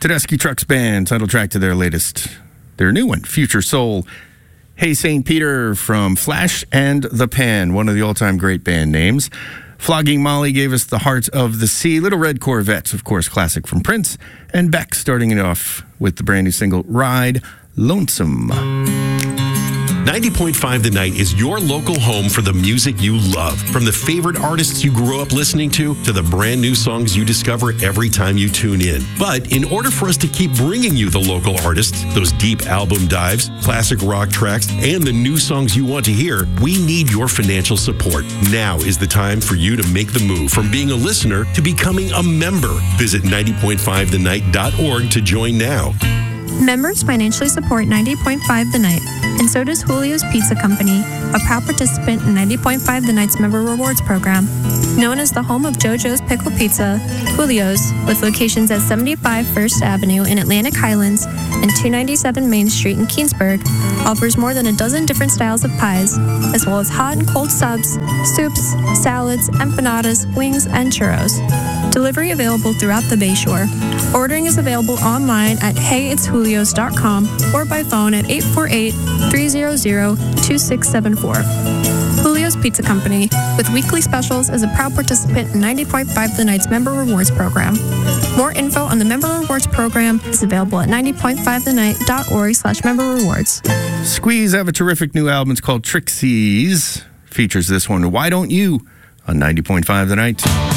Tedeschi Trucks Band, title track to their new one, Future Soul. Hey St. Peter from Flash and the Pan, one of the all-time great band names. Flogging Molly gave us The Heart of the Sea. Little Red Corvette, of course, classic from Prince. And Beck starting it off with the brand new single, Ride Lonesome. 90.5 The Night is your local home for the music you love. From the favorite artists you grew up listening to the brand new songs you discover every time you tune in. But in order for us to keep bringing you the local artists, those deep album dives, classic rock tracks, and the new songs you want to hear, we need your financial support. Now is the time for you to make the move from being a listener to becoming a member. Visit 90.5thenight.org to join now. Members financially support 90.5 The Night, and so does Julio's Pizza Company, a proud participant in 90.5 The Night's Member Rewards Program. Known as the home of JoJo's Pickle Pizza, Julio's, with locations at 75 First Avenue in Atlantic Highlands and 297 Main Street in Keansburg, offers more than a dozen different styles of pies, as well as hot and cold subs, soups, salads, empanadas, wings, and churros. Delivery available throughout the Bayshore. Ordering is available online at heyitsjulios.com or by phone at 848-300-2674. Julio's Pizza Company, with weekly specials, is a proud participant in 90.5 The Night's Member Rewards Program. More info on the Member Rewards Program is available at 90.5thenight.org/member rewards. Squeeze have a terrific new album. It's called Trixies. Features this one, Why Don't You, on 90.5 The Night.